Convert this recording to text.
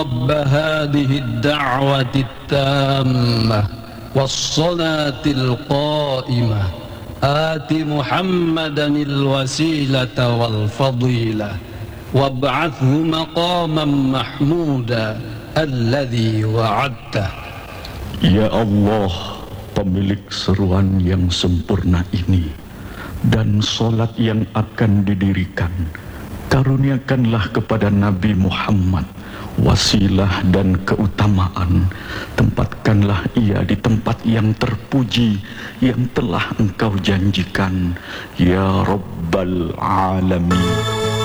رب هذه الدعوة التامة والصلاة القائمة آت محمدا الوسيلة والفضيلة وابعثه مقاما محمودا الذي وعدته. Ya Allah, pemilik seruan yang sempurna ini dan solat yang akan didirikan, karuniakanlah kepada Nabi Muhammad wasilah dan keutamaan. Tempatkanlah ia di tempat yang terpuji yang telah Engkau janjikan, ya Rabbal Alamin.